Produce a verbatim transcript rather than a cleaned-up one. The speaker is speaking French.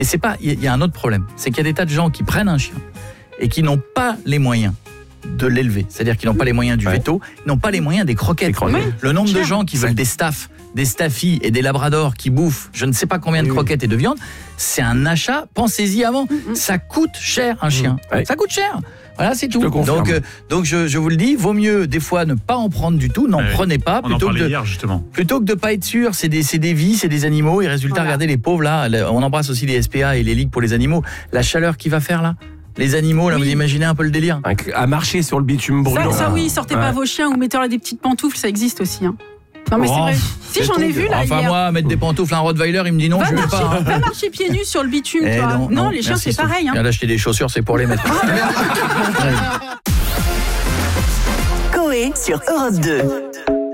Et c'est pas, il y, y a un autre problème, c'est qu'il y a des tas de gens qui prennent un chien et qui n'ont pas les moyens de l'élever. C'est-à-dire qu'ils n'ont pas les moyens du ouais. veto, ils n'ont pas les moyens des croquettes. Des croquettes. Oui. Le nombre Cher. de gens qui veulent des staffs, des staffies et des labradors qui bouffent je ne sais pas combien de oui. croquettes et de viande, c'est un achat, pensez-y avant. Mm-hmm. Ça coûte cher un chien. Mmh. Ouais. Ça coûte cher. Voilà, c'est tout. Donc, euh, donc je, je vous le dis, vaut mieux des fois ne pas en prendre du tout, n'en ouais. prenez pas. On Plutôt en que, parlait de, hier, justement. plutôt que de pas être sûr, c'est des, c'est des vies, c'est des animaux. Et résultat, voilà. regardez les pauvres là, on embrasse aussi les S P A et les ligues pour les animaux. La chaleur qu'il va faire là, les animaux, là, oui. vous imaginez un peu le délire. À marcher sur le bitume brûlant. Ça, ça oui, sortez Ouais. pas vos chiens ou mettez-leur des petites pantoufles, ça existe aussi. Hein. Non mais Oh, c'est vrai. Si j'en ai vu là Enfin hier. moi, mettre des pantoufles à un Rottweiler, il me dit non, Va je veux marcher, pas. va marcher pieds nus sur le bitume, Eh toi. non, Non, non, les chiens merci, c'est pareil. Hein. Viens d'acheter des chaussures, c'est pour les mettre. Coé sur Europe deux.